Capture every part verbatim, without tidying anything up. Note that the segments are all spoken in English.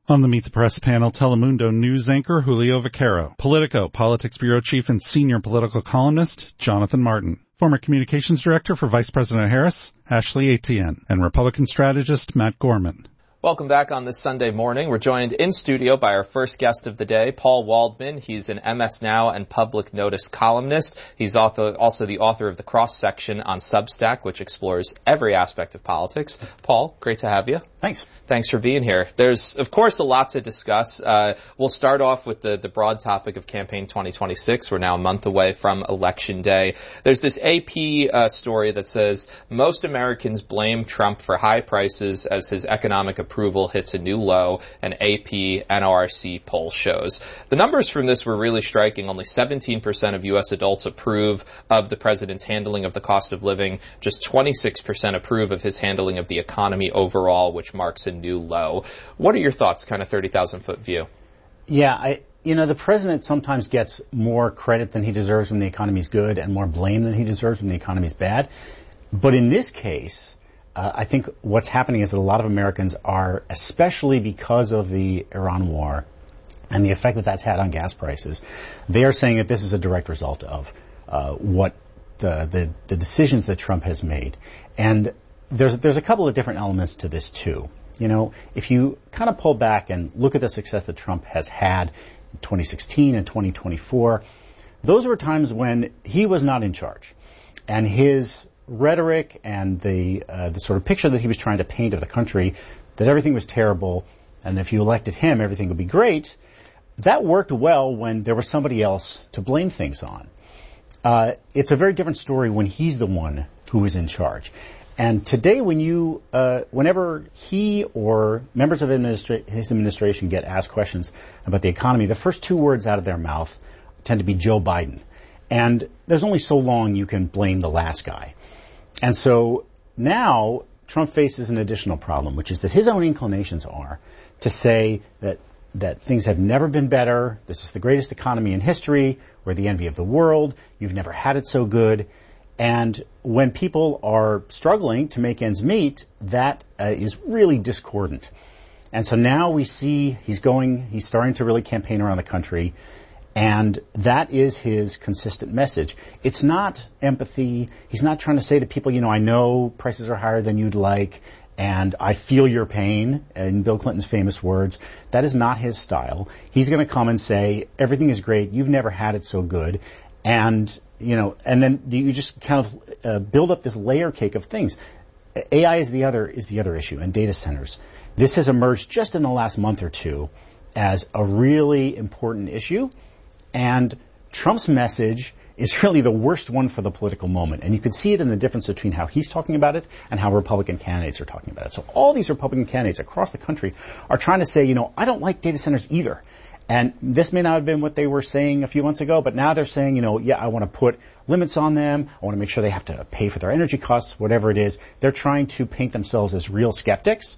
On the Meet the Press panel, Telemundo news anchor Julio Vaquero, Politico politics bureau chief and senior political columnist Jonathan Martin, former communications director for Vice President Harris, Ashley Etienne, and Republican strategist Matt Gorman. Welcome back on this Sunday morning. We're joined in studio by our first guest of the day, Paul Waldman. He's an M S Now and Public Notice columnist. He's author, also the author of The Cross Section on Substack, which explores every aspect of politics. Paul, great to have you. Thanks. Thanks for being here. There's, of course, a lot to discuss. Uh, we'll start off with the, the broad topic of campaign twenty twenty-six. We're now a month away from Election Day. There's this A P uh, story that says most Americans blame Trump for high prices as his economic approval hits a new low, an A P N R C poll shows. The numbers from this were really striking. Only seventeen percent of U S adults approve of the president's handling of the cost of living. Just twenty-six percent approve of his handling of the economy overall, which marks a new low. What are your thoughts, kind of thirty thousand foot view? Yeah, I, you know, the president sometimes gets more credit than he deserves when the economy's good and more blame than he deserves when the economy's bad. But in this case, uh, I think what's happening is that a lot of Americans are, especially because of the Iran war and the effect that that's had on gas prices, they are saying that this is a direct result of uh, what the, the the decisions that Trump has made. And there's there's a couple of different elements to this too. You know, if you kind of pull back and look at the success that Trump has had in twenty sixteen and twenty twenty-four, those were times when he was not in charge. And his rhetoric and the uh, the sort of picture that he was trying to paint of the country, that everything was terrible, and if you elected him, everything would be great, that worked well when there was somebody else to blame things on. Uh, it's a very different story when he's the one who is in charge. And today, when you, uh, whenever he or members of administra- his administration get asked questions about the economy, the first two words out of their mouth tend to be Joe Biden. And there's only so long you can blame the last guy. And so now Trump faces an additional problem, which is that his own inclinations are to say that that things have never been better. This is the greatest economy in history. We're the envy of the world. You've never had it so good. And when people are struggling to make ends meet, that uh, is really discordant. And so now we see he's going, he's starting to really campaign around the country, and that is his consistent message. It's not empathy. He's not trying to say to people, you know, I know prices are higher than you'd like, and I feel your pain, in Bill Clinton's famous words. That is not his style. He's going to come and say, everything is great, you've never had it so good, and you know, and then you just kind of uh, build up this layer cake of things. A I is the other is the other issue, and data centers. This has emerged just in the last month or two as a really important issue, and Trump's message is really the worst one for the political moment. And you can see it in the difference between how he's talking about it and how Republican candidates are talking about it. So all these Republican candidates across the country are trying to say, you know, I don't like data centers either. And this may not have been what they were saying a few months ago, but now they're saying, you know, yeah, I want to put limits on them. I want to make sure they have to pay for their energy costs, whatever it is. They're trying to paint themselves as real skeptics.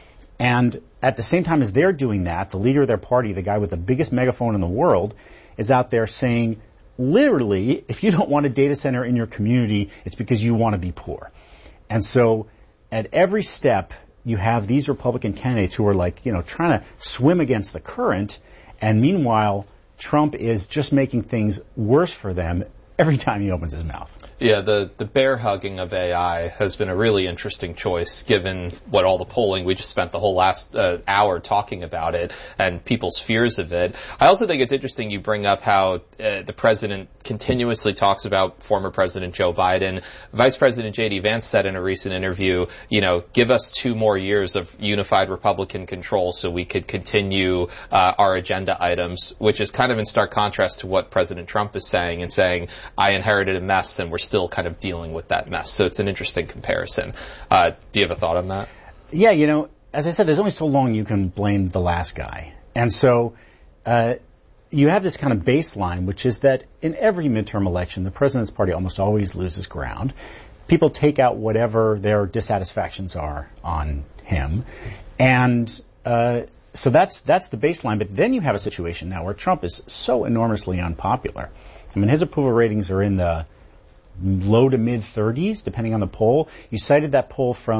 And at the same time as they're doing that, the leader of their party, the guy with the biggest megaphone in the world, is out there saying, literally, if you don't want a data center in your community, it's because you want to be poor. And so at every step, you have these Republican candidates who are like, you know, trying to swim against the current. And meanwhile, Trump is just making things worse for them every time he opens his mouth. Yeah, the, the bear hugging of A I has been a really interesting choice given what all the polling, we just spent the whole last uh, hour talking about it and people's fears of it. I also think it's interesting you bring up how uh, the president continuously talks about former President Joe Biden. Vice President J D Vance said in a recent interview, you know, give us two more years of unified Republican control so we could continue uh, our agenda items, which is kind of in stark contrast to what President Trump is saying and saying, I inherited a mess and we're still kind of dealing with that mess. So it's an interesting comparison. Uh, do you have a thought on that? Yeah, you know, as I said, there's only so long you can blame the last guy. And so uh, you have this kind of baseline, which is that in every midterm election, the president's party almost always loses ground. People take out whatever their dissatisfactions are on him. And uh, so that's that's the baseline. But then you have a situation now where Trump is so enormously unpopular. I mean, his approval ratings are in the low to mid thirties, depending on the poll. You cited that poll from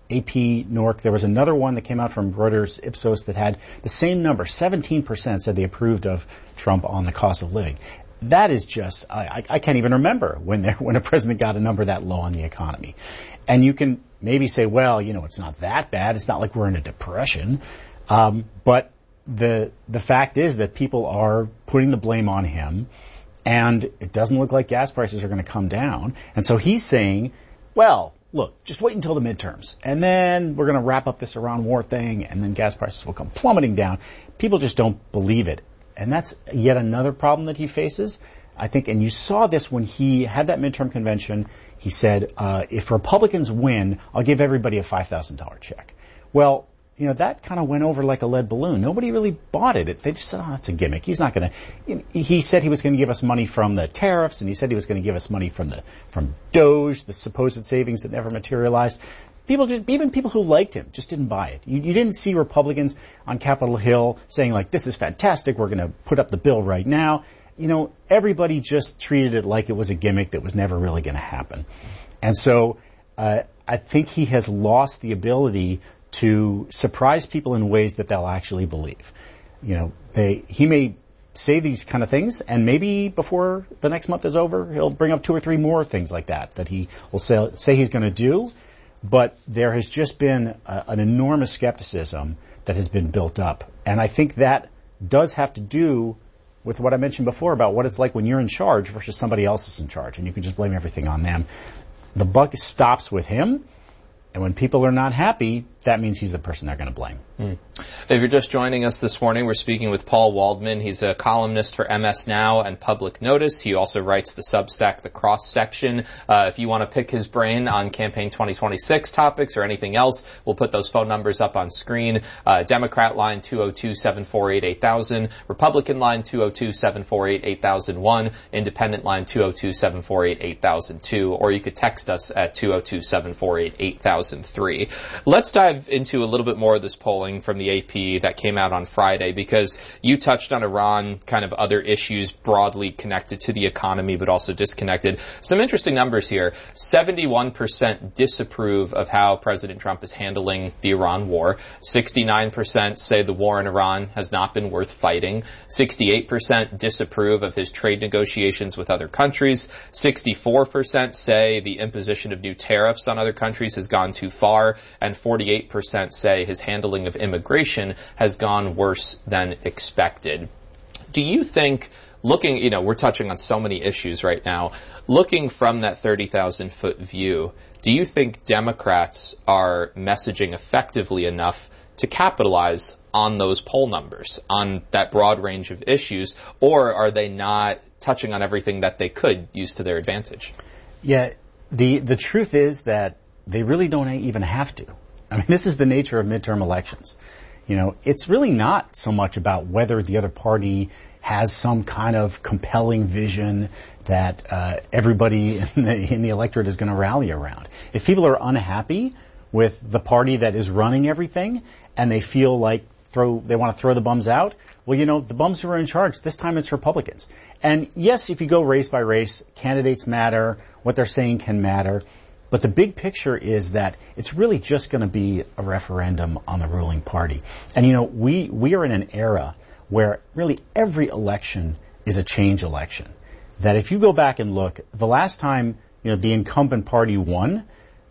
A P, N O R C. There was another one that came out from Reuters Ipsos that had the same number. seventeen percent said they approved of Trump on the cost of living. That is just, I, I can't even remember when there, when a president got a number that low on the economy. And you can maybe say, well, you know, it's not that bad. It's not like we're in a depression. Um, but the, the fact is that people are putting the blame on him, and it doesn't look like gas prices are going to come down. And so he's saying, well, look, just wait until the midterms, and then we're going to wrap up this Iran war thing, and then gas prices will come plummeting down. People just don't believe it. And that's yet another problem that he faces, I think. And you saw this when he had that midterm convention. He said, uh, if Republicans win, I'll give everybody a five thousand dollars check. Well, you know, that kind of went over like a lead balloon. Nobody really bought it. They just said, oh, that's a gimmick. He's not going to, he said he was going to give us money from the tariffs, and he said he was going to give us money from the, from Doge, the supposed savings that never materialized. People, just, even people who liked him, just didn't buy it. You, you didn't see Republicans on Capitol Hill saying, like, this is fantastic, we're going to put up the bill right now. You know, everybody just treated it like it was a gimmick that was never really going to happen. And so uh, I think he has lost the ability to surprise people in ways that they'll actually believe. You know, they he may say these kind of things, and maybe before the next month is over, he'll bring up two or three more things like that that he will say, say he's going to do. But there has just been a, an enormous skepticism that has been built up. And I think that does have to do with what I mentioned before about what it's like when you're in charge versus somebody else is in charge, and you can just blame everything on them. The buck stops with him, and when people are not happy, that means he's the person they're going to blame. Mm. If you're just joining us this morning, we're speaking with Paul Waldman. He's a columnist for M S Now and Public Notice. He also writes the Substack, The Cross Section. Uh, if you want to pick his brain on campaign twenty twenty-six topics or anything else, we'll put those phone numbers up on screen. Uh, Democrat line two oh two, seven four eight, eight thousand, Republican line two oh two, seven four eight, eight thousand one, Independent line two oh two, seven four eight, eight thousand two, or you could text us at two oh two, seven four eight, eight thousand three. Let's dive into a little bit more of this polling from the A P that came out on Friday, because you touched on Iran, kind of other issues broadly connected to the economy, but also disconnected. Some interesting numbers here. seventy-one percent disapprove of how President Trump is handling the Iran war. sixty-nine percent say the war in Iran has not been worth fighting. sixty-eight percent disapprove of his trade negotiations with other countries. sixty-four percent say the imposition of new tariffs on other countries has gone too far. And forty-eight percent say his handling of immigration has gone worse than expected. Do you think, looking, you know, we're touching on so many issues right now, looking from that thirty thousand foot view, do you think Democrats are messaging effectively enough to capitalize on those poll numbers, on that broad range of issues, or are they not touching on everything that they could use to their advantage? Yeah, the the truth is that they really don't even have to. I mean, this is the nature of midterm elections. You know, it's really not so much about whether the other party has some kind of compelling vision that uh, everybody in the, in the electorate is going to rally around. If people are unhappy with the party that is running everything and they feel like throw they want to throw the bums out, well, you know, the bums who are in charge, this time it's Republicans. And yes, if you go race by race, candidates matter, what they're saying can matter. But the big picture is that it's really just going to be a referendum on the ruling party. And, you know, we, we are in an era where really every election is a change election. That if you go back and look, the last time, you know, the incumbent party won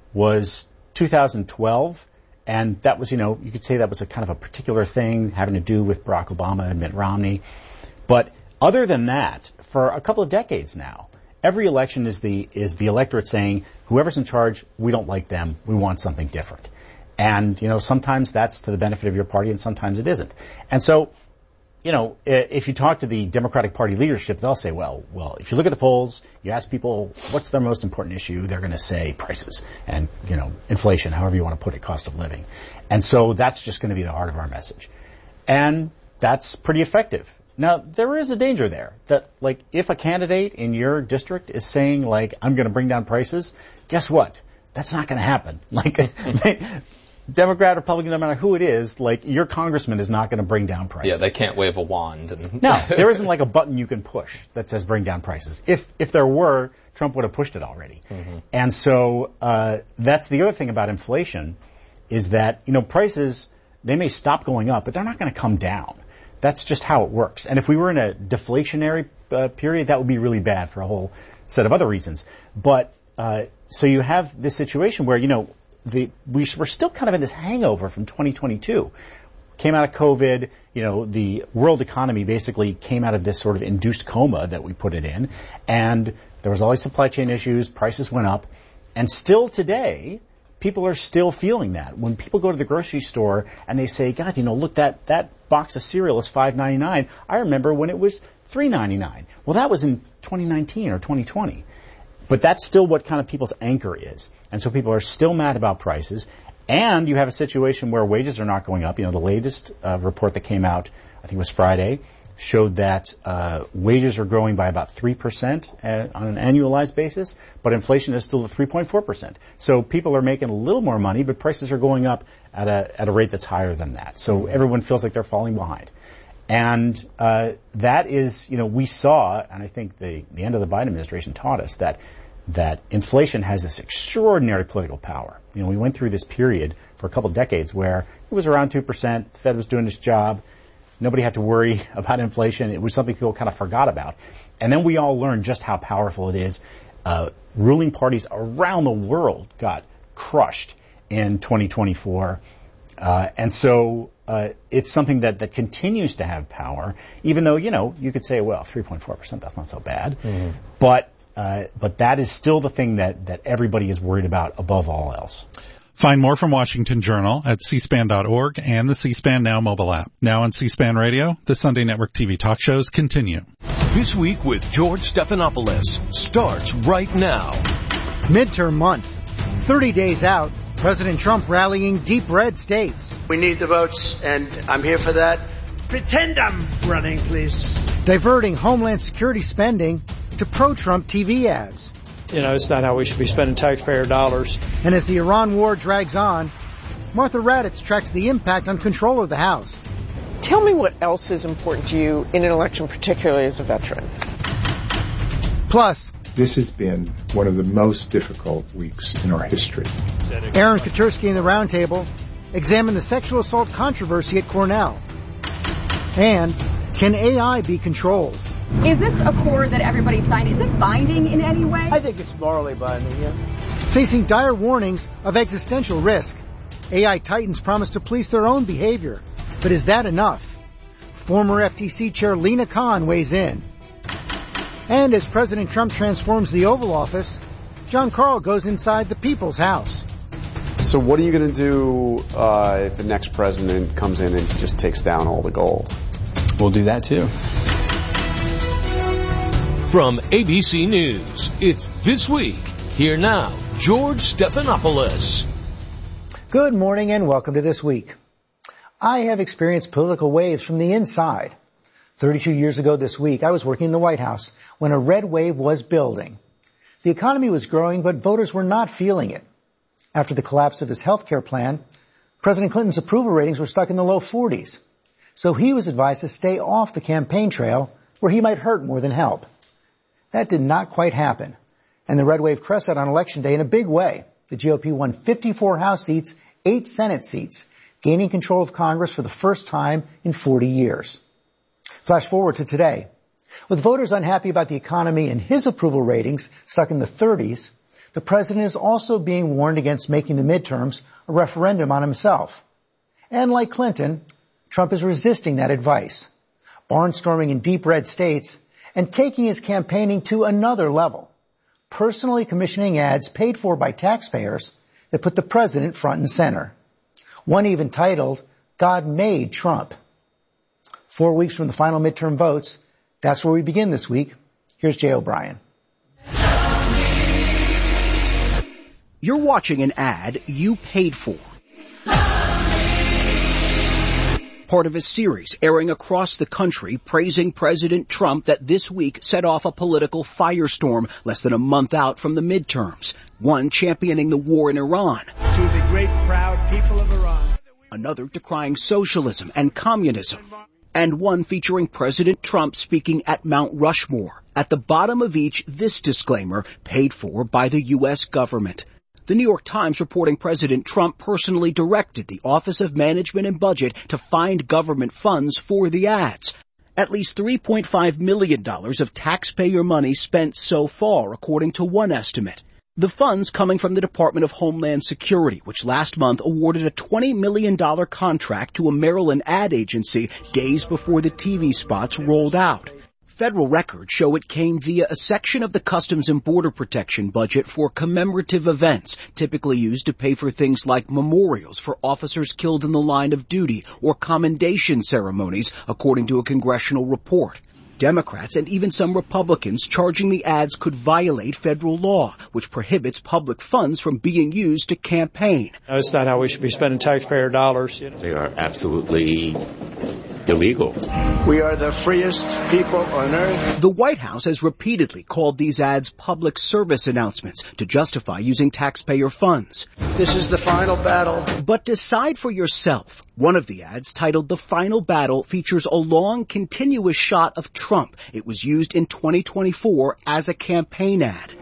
was two thousand twelve. And that was, you know, you could say that was a kind of a particular thing having to do with Barack Obama and Mitt Romney. But other than that, for a couple of decades now, every election is the is the electorate saying, whoever's in charge, we don't like them, we want something different. And, you know, sometimes that's to the benefit of your party and sometimes it isn't. And so, you know, if you talk to the Democratic Party leadership, they'll say, well, well, if you look at the polls, you ask people what's their most important issue, they're going to say prices and, you know, inflation, however you want to put it, cost of living. And so that's just going to be the heart of our message. And that's pretty effective. Now, there is a danger there that, like, if a candidate in your district is saying, like, I'm going to bring down prices, guess what? That's not going to happen. Like, Democrat, Republican, no matter who it is, like, your congressman is not going to bring down prices. Yeah, they can't wave a wand. And no, there isn't like a button you can push that says bring down prices. If if there were, Trump would have pushed it already. Mm-hmm. And so uh that's the other thing about inflation is that, you know, prices, they may stop going up, but they're not going to come down. That's just how it works. And if we were in a deflationary uh, period, that would be really bad for a whole set of other reasons. But uh, so you have this situation where, you know, the we, we're still kind of in this hangover from twenty twenty-two. Came out of COVID, you know, the world economy basically came out of this sort of induced coma that we put it in. And there was all these supply chain issues, prices went up. And still today, people are still feeling that. When people go to the grocery store and they say, God, you know, look, that, that box of cereal is five ninety-nine. I remember when it was three ninety-nine. Well, that was in twenty nineteen or twenty twenty. But that's still what kind of people's anchor is. And so people are still mad about prices. And you have a situation where wages are not going up. You know, the latest uh, report that came out, I think it was Friday, showed that uh, wages are growing by about three percent uh, on an annualized basis, but inflation is still at three point four percent. So people are making a little more money, but prices are going up at a at a rate that's higher than that. So everyone feels like they're falling behind. And uh that is, you know, we saw, and I think the, the end of the Biden administration taught us that that inflation has this extraordinary political power. You know, we went through this period for a couple of decades where it was around two percent, the Fed was doing its job, nobody had to worry about inflation, it was something people kind of forgot about. And then we all learned just how powerful it is. Uh, ruling parties around the world got crushed in twenty twenty-four. Uh, and so, uh, it's something that, that continues to have power, even though, you know, you could say, well, three point four percent, that's not so bad. Mm-hmm. But, uh, but that is still the thing that, that everybody is worried about above all else. Find more from Washington Journal at c span dot org and the C-SPAN Now mobile app. Now on C-SPAN Radio, the Sunday Network T V talk shows continue. This Week with George Stephanopoulos starts right now. Midterm month. thirty days out, President Trump rallying deep red states. We need the votes, and I'm here for that. Pretend I'm running, please. Diverting Homeland Security spending to pro-Trump T V ads. You know, it's not how we should be spending taxpayer dollars. And as the Iran war drags on, Martha Raddatz tracks the impact on control of the House. Tell me what else is important to you in an election, particularly as a veteran. Plus, this has been one of the most difficult weeks in our history. Aaron Katursky in the Roundtable examine the sexual assault controversy at Cornell. And can A I be controlled? Is this accord that everybody signed, is it binding in any way? I think it's morally binding, yeah. Facing dire warnings of existential risk, A I titans promise to police their own behavior. But is that enough? Former F T C Chair Lina Khan weighs in. And as President Trump transforms the Oval Office, John Karl goes inside the People's House. So what are you going to do uh, if the next president comes in and just takes down all the gold? We'll do that too. From A B C News, it's This Week. Here now, George Stephanopoulos. Good morning and welcome to This Week. I have experienced political waves from the inside. thirty-two years ago this week, I was working in the White House when a red wave was building. The economy was growing, but voters were not feeling it. After the collapse of his health care plan, President Clinton's approval ratings were stuck in the low forties. So he was advised to stay off the campaign trail where he might hurt more than help. That did not quite happen. And the red wave crested on election day in a big way. The G O P won fifty-four House seats, eight Senate seats, gaining control of Congress for the first time in forty years. Flash forward to today. With voters unhappy about the economy and his approval ratings stuck in the thirties, the president is also being warned against making the midterms a referendum on himself. And like Clinton, Trump is resisting that advice, barnstorming in deep red states and taking his campaigning to another level, personally commissioning ads paid for by taxpayers that put the president front and center. One even titled, God Made Trump. Four weeks from the final midterm votes, that's where we begin this week. Here's Jay O'Brien. You're watching an ad you paid for. Part of a series airing across the country praising President Trump that this week set off a political firestorm less than a month out from the midterms. One championing the war in Iran. To the great proud people of Iran. Another decrying socialism and communism. And one featuring President Trump speaking at Mount Rushmore. At the bottom of each, this disclaimer paid for by the U S government. The New York Times reporting President Trump personally directed the Office of Management and Budget to find government funds for the ads. At least three point five million dollars of taxpayer money spent so far, according to one estimate. The funds coming from the Department of Homeland Security, which last month awarded a twenty million dollars contract to a Maryland ad agency days before the T V spots rolled out. Federal records show it came via a section of the Customs and Border Protection budget for commemorative events, typically used to pay for things like memorials for officers killed in the line of duty or commendation ceremonies, according to a congressional report. Democrats and even some Republicans charging the ads could violate federal law, which prohibits public funds from being used to campaign. No, it's not how we should be spending taxpayer dollars. They are absolutely illegal. We are the freest people on earth. The White House has repeatedly called these ads public service announcements to justify using taxpayer funds. This is the final battle. But decide for yourself. One of the ads, titled The Final Battle, features a long, continuous shot of Trump. It was used in twenty twenty-four as a campaign ad.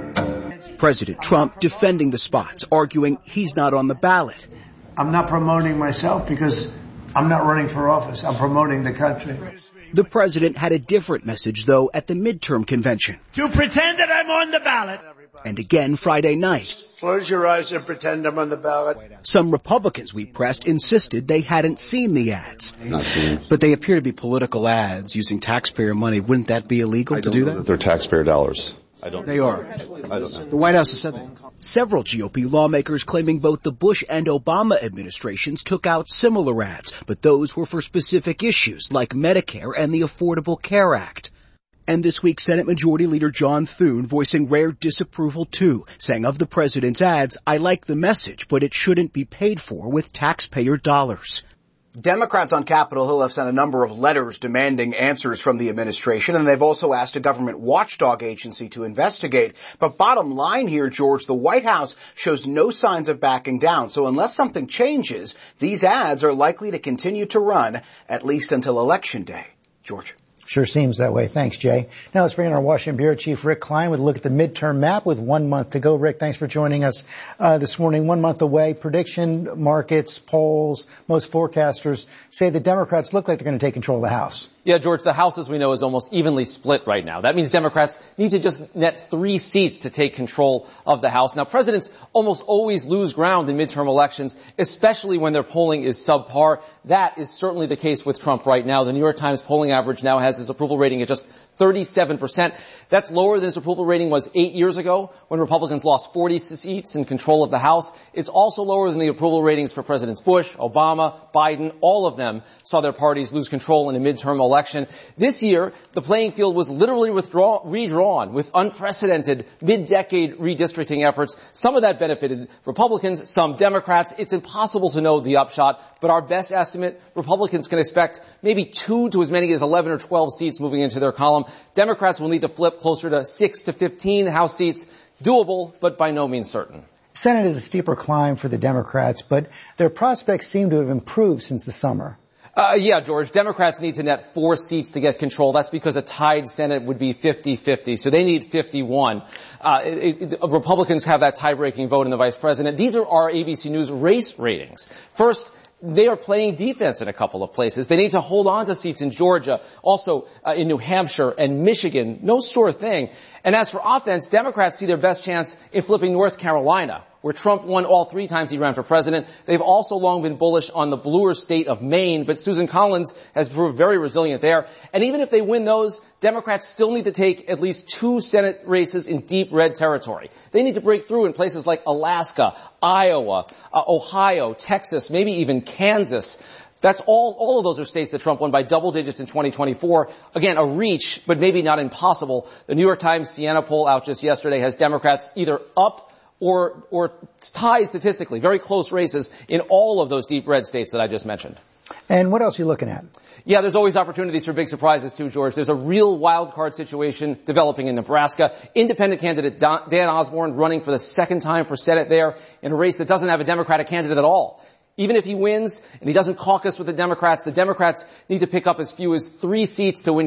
President Trump defending the spots, arguing he's not on the ballot. I'm not promoting myself because I'm not running for office. I'm promoting the country. The president had a different message, though, at the midterm convention. To pretend that I'm on the ballot. And again Friday night. Close your eyes and pretend I'm on the ballot. Some Republicans we pressed insisted they hadn't seen the ads. Not seen. But they appear to be political ads using taxpayer money. Wouldn't that be illegal I to don't do know that? that they're taxpayer dollars. I don't They are. I don't know. The White House has said that. Several G O P lawmakers claiming both the Bush and Obama administrations took out similar ads, but those were for specific issues like Medicare and the Affordable Care Act. And this week, Senate Majority Leader John Thune voicing rare disapproval too, saying of the president's ads, I like the message, but it shouldn't be paid for with taxpayer dollars. Democrats on Capitol Hill have sent a number of letters demanding answers from the administration, and they've also asked a government watchdog agency to investigate. But bottom line here, George, the White House shows no signs of backing down. So unless something changes, these ads are likely to continue to run at least until Election Day. George. Sure seems that way. Thanks, Jay. Now let's bring in our Washington Bureau Chief, Rick Klein, with a look at the midterm map with one month to go. Rick, thanks for joining us uh, this morning. One month away. Prediction markets, polls, most forecasters say the Democrats look like they're going to take control of the House. Yeah, George, the House, as we know, is almost evenly split right now. That means Democrats need to just net three seats to take control of the House. Now, presidents almost always lose ground in midterm elections, especially when their polling is subpar. That is certainly the case with Trump right now. The New York Times polling average now has his approval rating at just thirty-seven percent. That's lower than his approval rating was eight years ago when Republicans lost forty seats in control of the House. It's also lower than the approval ratings for Presidents Bush, Obama, Biden. All of them saw their parties lose control in a midterm election. This year, the playing field was literally withdraw, redrawn with unprecedented mid-decade redistricting efforts. Some of that benefited Republicans, some Democrats. It's impossible to know the upshot, but our best estimate, Republicans can expect maybe two to as many as eleven or twelve seats moving into their column. Democrats will need to flip closer to six to fifteen House seats. Doable, but by no means certain. Senate is a steeper climb for the Democrats, but their prospects seem to have improved since the summer. Uh, yeah, George, Democrats need to net four seats to get control. That's because a tied Senate would be fifty-fifty, so they need fifty-one. Uh, it, it, Republicans have that tie-breaking vote in the vice president. These are our A B C News race ratings. First, they are playing defense in a couple of places. They need to hold on to seats in Georgia, also uh, in New Hampshire and Michigan. No sure thing. And as for offense, Democrats see their best chance in flipping North Carolina, where Trump won all three times he ran for president. They've also long been bullish on the bluer state of Maine, but Susan Collins has proved very resilient there. And even if they win those, Democrats still need to take at least two Senate races in deep red territory. They need to break through in places like Alaska, Iowa, uh, Ohio, Texas, maybe even Kansas. That's all, all of those are states that Trump won by double digits in twenty twenty-four. Again, a reach, but maybe not impossible. The New York Times Siena poll out just yesterday has Democrats either up or, or tied statistically, very close races in all of those deep red states that I just mentioned. And what else are you looking at? Yeah, there's always opportunities for big surprises too, George. There's a real wild card situation developing in Nebraska. Independent candidate Dan Osborne running for the second time for Senate there in a race that doesn't have a Democratic candidate at all. Even if he wins and he doesn't caucus with the Democrats, the Democrats need to pick up as few as three seats to win